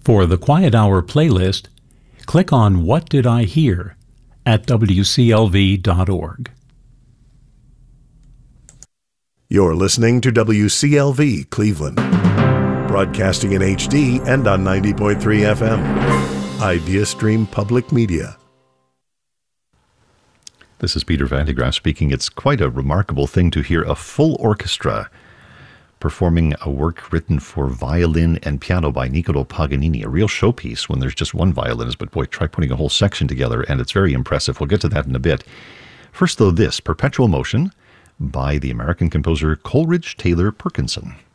For the Quiet Hour playlist, click on What Did I Hear at wclv.org. You're listening to WCLV Cleveland, broadcasting in HD and on 90.3 FM. Idea Stream Public Media. This is Peter Van de Graaff speaking. It's quite a remarkable thing to hear a full orchestra performing a work written for violin and piano by Niccolò Paganini, a real showpiece when there's just one violinist, but boy, try putting a whole section together, and it's very impressive. We'll get to that in a bit. First, though, this, Perpetual Motion by the American composer Coleridge Taylor Perkinson.